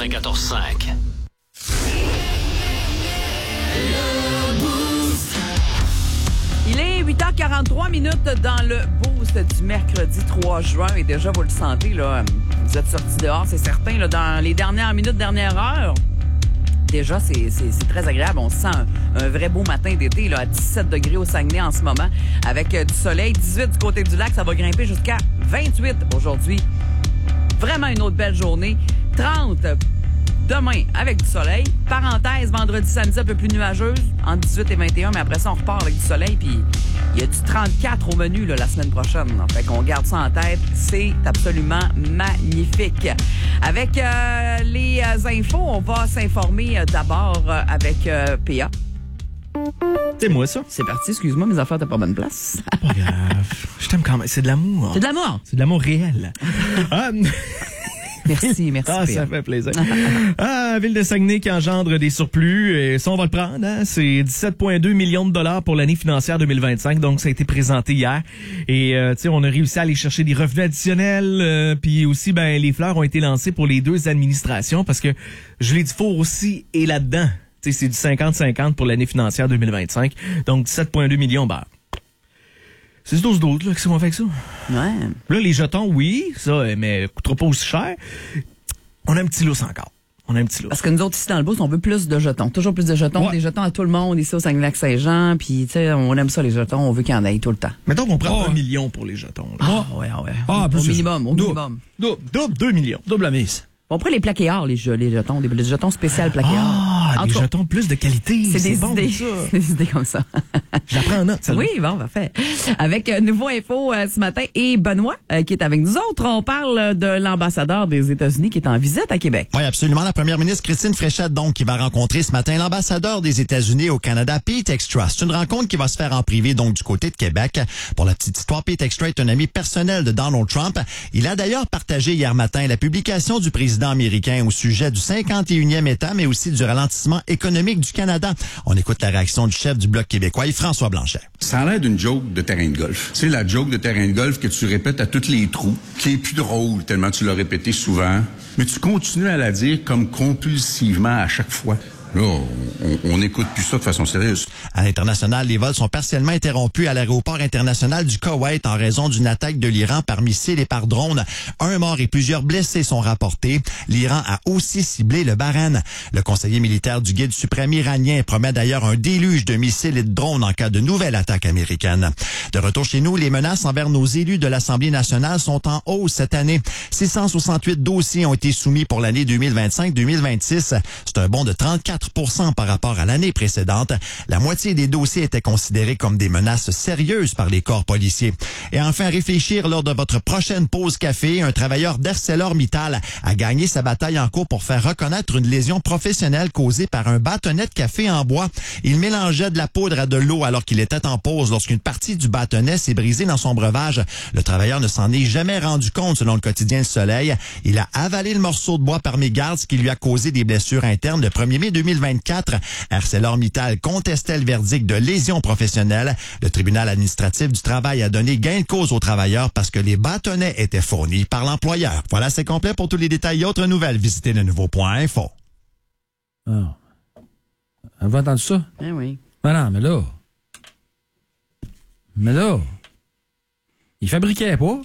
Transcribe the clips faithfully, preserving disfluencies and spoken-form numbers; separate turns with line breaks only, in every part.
quatre-vingt-quatorze cinq.
Il est huit heures quarante-trois minutes dans le boost du mercredi trois juin. Et déjà, vous le sentez, là, vous êtes sortis dehors, c'est certain, là, dans les dernières minutes, dernières heures. Déjà, c'est, c'est, c'est très agréable. On se sent un, un vrai beau matin d'été là, à dix-sept degrés au Saguenay en ce moment, avec euh, du soleil. dix-huit du côté du lac, ça va grimper jusqu'à vingt-huit aujourd'hui. Vraiment une autre belle journée. trente demain avec du soleil. Parenthèse, vendredi, samedi, un peu plus nuageuse, entre dix-huit et vingt et un, mais après ça, on repart avec du soleil. Puis il y a du trente-quatre au menu là, la semaine prochaine. Là. Fait qu'on garde ça en tête. C'est absolument magnifique. Avec euh, les euh, infos, on va s'informer euh, d'abord euh, avec euh, P A.
C'est moi, ça.
C'est parti, excuse-moi, mes affaires t'as pas bonne place.
Pas grave. Je t'aime quand même. C'est de l'amour.
C'est de l'amour.
C'est de l'amour réel. ah,
Merci, merci.
Ah,
P A.
ça fait plaisir. ah, Ville de Saguenay qui engendre des surplus. Et ça, on va le prendre. Hein? C'est dix-sept virgule deux millions de dollars pour l'année financière deux mille vingt-cinq. Donc, ça a été présenté hier. Et, euh, tu sais, on a réussi à aller chercher des revenus additionnels. Euh, puis aussi, ben, les fleurs ont été lancées pour les deux administrations parce que je l'ai dit fort aussi et là-dedans. Tu sais, c'est du cinquante cinquante pour l'année financière deux mille vingt-cinq. Donc, dix-sept virgule deux millions, ben, c'est douze d'autres, là, qu'est-ce qu'on fait avec ça?
Ouais.
Là, les jetons, oui, ça, mais coûtera pas aussi cher. On a un petit lousse encore. On a un petit lousse.
Parce que nous autres, ici, dans le boost, on veut plus de jetons. Toujours plus de jetons.
Ouais.
Des jetons à tout le monde, ici au Saguenay-Lac-Saint-Jean. Puis, tu sais, on aime ça, les jetons. On veut qu'il y en ait tout le temps.
Mettons qu'on prend
Oh.
un million pour les jetons. Là.
Ah, ouais, ouais.
Ah,
au
plus
minimum, au
Double.
minimum.
Double, double, deux millions.
Double la mise.
On prend les plaqués or, les, jeux, les jetons, des, des jetons spéciaux plaqués or.
Ah,
En
des
tout cas,
jetons de plus de qualité.
C'est des
bon,
idées.
ça.
C'est des idées comme ça.
Je la prends en note, celle-là.
Oui, bon, parfait. Avec euh, Nouveau Info euh, ce matin et Benoît euh, qui est avec nous autres. On parle de l'ambassadeur des États-Unis qui est en visite à Québec.
Oui, absolument. La première ministre Christine Fréchette, donc, qui va rencontrer ce matin l'ambassadeur des États-Unis au Canada, Pete Extra. C'est une rencontre qui va se faire en privé, donc, du côté de Québec. Pour la petite histoire, Pete Extra est un ami personnel de Donald Trump. Il a d'ailleurs partagé hier matin la publication du président américain au sujet du cinquante et unième État, mais aussi du ralentissement économique du Canada. On écoute la réaction du chef du Bloc québécois, François Blanchet.
Ça a l'air d'une joke de terrain de golf. Tu sais, la joke de terrain de golf que tu répètes à tous les trous, qui est plus drôle tellement tu l'as répété souvent, mais tu continues à la dire comme compulsivement à chaque fois. Là, on, on écoute plus ça de façon sérieuse.
À l'international, les vols sont partiellement interrompus à l'aéroport international du Koweït en raison d'une attaque de l'Iran par missile et par drone. Un mort et plusieurs blessés sont rapportés. L'Iran a aussi ciblé le Bahreïn. Le conseiller militaire du guide suprême iranien promet d'ailleurs un déluge de missiles et de drones en cas de nouvelle attaque américaine. De retour chez nous, les menaces envers nos élus de l'Assemblée nationale sont en hausse cette année. six cent soixante-huit dossiers ont été soumis pour l'année deux mille vingt-cinq deux mille vingt-six. C'est un bond de trente-quatre pour cent par rapport à l'année précédente. La moitié des dossiers étaient considérés comme des menaces sérieuses par les corps policiers. Et enfin, réfléchir lors de votre prochaine pause café, un travailleur d'ArcelorMittal a gagné sa bataille en cours pour faire reconnaître une lésion professionnelle causée par un bâtonnet de café en bois. Il mélangeait de la poudre à de l'eau alors qu'il était en pause lorsqu'une partie du bâtonnet s'est brisée dans son breuvage. Le travailleur ne s'en est jamais rendu compte selon le quotidien Le Soleil. Il a avalé le morceau de bois par mégarde, ce qui lui a causé des blessures internes le premier mai deux mille vingt-quatre. ArcelorMittal contestait le verdict de lésion professionnelle. Le tribunal administratif du travail a donné gain de cause aux travailleurs parce que les bâtonnets étaient fournis par l'employeur. Voilà, c'est complet. Pour tous les détails et autres nouvelles, visitez le nouveau point info.
Ah. Avez-vous entendu ça?
Eh oui.
Non, non, mais là... Mais là... Il fabriquait pas.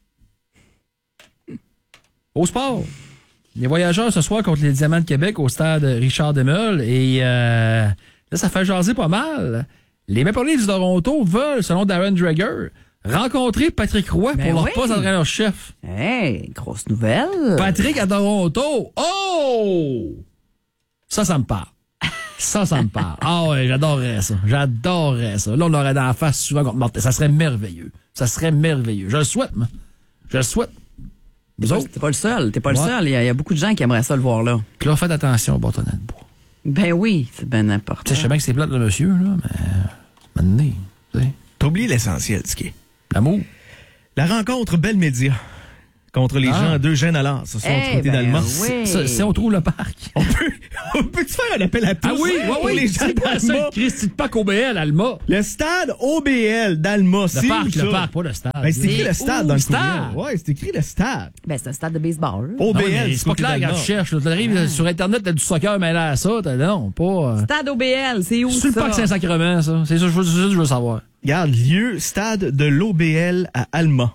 Au sport. Les voyageurs ce soir contre les Diamants de Québec au stade Richard Demel. Et euh, là, ça fait jaser pas mal. Les Maple Leafs de Toronto veulent, selon Darren Dreger, rencontrer Patrick Roy
Ben
pour
oui.
leur poste d'entraîneur-chef.
Hey, grosse nouvelle.
Patrick à Toronto. Oh! Ça, ça me parle. Ça, ça me parle. Ah ouais, j'adorerais ça. J'adorerais ça. Là, on l'aurait dans la face souvent contre Martin. Ça serait merveilleux. Ça serait merveilleux. Je le souhaite, moi. Je le souhaite.
T'es
Vous
pas,
autres?
t'es pas le seul. T'es pas le
Ouais.
seul. Il y, a, il y a beaucoup de gens qui aimeraient ça le voir là.
Puis là, faites attention au bâtonnet de bois.
Ben oui, c'est bien
Tu
important.
sais, je sais bien que c'est plate, le monsieur, là, mais... Maintenant, tu sais,
T'as oublié l'essentiel, ce qui est.
l'amour.
La rencontre Belle Média. contre les
Ah.
gens de Gênes-Alard, ce soir
Eh
du côté
ben
d'Alma.
oui.
Ça, si on trouve le parc.
On peut, on peut-tu faire un appel à tous?
Ah oui, oui,
pour
oui.
les gens
C'est quoi ça,
d'Alma?
le Christy de Parc O B L, Alma?
Le stade O B L d'Alma,
Le
c'est
parc,
où, ça?
le parc, pas le stade.
Ben, c'est écrit
C'est
le stade
où,
dans le
stade?
courriel. Ouais, c'est écrit le stade.
Ben, c'est un stade de baseball.
O B
Non,
L,
mais
du
c'est pas
côté
clair quand
d'Alma.
tu cherches. Tu arrives sur Internet, t'as du soccer mêlé à ça. T'as, non, pas... euh,
Stade O B L, c'est où
C'est le
ça?
parc Saint-Sacrement, ça. C'est ça que je veux, c'est ça que je veux savoir.
Regarde, lieu, stade de l'O B L à Alma.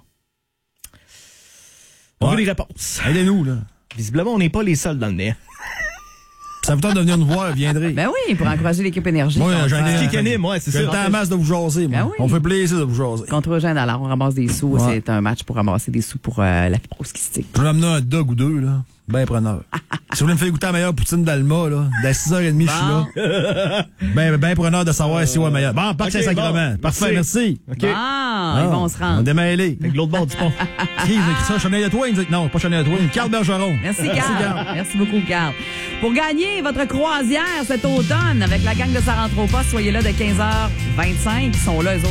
On
Ouais.
veut des réponses.
Aidez-nous, là.
Visiblement, on n'est pas les seuls dans le nez.
Ça vous tente de venir nous voir, viendrez.
Ben oui, pour encourager l'équipe énergie.
Moi,
contre,
j'en ai-
euh,
Qui anime, ouais, c'est
J'ai le
ça.
temps en masse de vous jaser, moi.
Ben oui.
On fait plaisir de vous jaser.
Contre Eugène, alors on ramasse des sous.
Ouais.
C'est un match pour ramasser des sous pour euh, la course qui stick.
Je vais m'amener un dog ou deux, là. Ben preneur. Si vous voulez me faire goûter la meilleure poutine d'Alma, là, dès six heures trente, je suis là. Ben, ben preneur de savoir si ouais meilleur. Bon, parc
Ok,
Saint-Sacrement.
bon,
Parfait, merci.
OK.
Ah, ils vont se
On
rendre.
démêlé.
Avec l'autre bord du pont.
Qui nous a écrit ça? Chanel de toi? Il nous dit non, pas Chanel de toi. Carl Bergeron.
Merci, Carl. Merci beaucoup, Carl. Pour gagner votre croisière cet automne avec la gang de Ça rentre au poste, soyez là de quinze heures vingt-cinq. Ils sont là, eux autres.